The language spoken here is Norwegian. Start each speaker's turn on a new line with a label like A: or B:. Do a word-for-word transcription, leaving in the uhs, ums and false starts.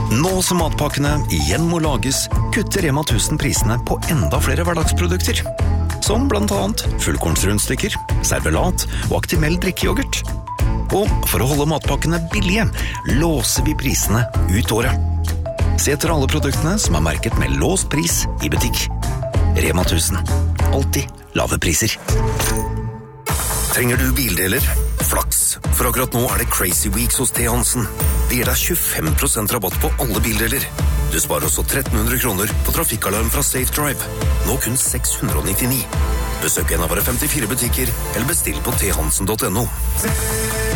A: Nå som matpakkene igjen må lages, kutter Rema tusen prisene på enda flere hverdagsprodukter. Som blant annet fullkornsrundstykker, servelat og Actimel drikkejoghurt. Og for å holde matpakkene billige, låser vi prisene ut året. Se etter alle produktene som er merket med låst pris i butikk. Rema tusen. Alltid lave priser. Trenger du bildeler? Flaks, for akkurat nå er det Crazy Weeks hos T. Hansen. Det gir deg tjuefem prosent rabatt på alle bildeler. Du sparer også tretten hundre kroner på trafikkalarm fra Safe Drive. Nå kun seks hundre nittini. Besøk en av våre femtifire butikker, eller bestill på t hansen punktum no.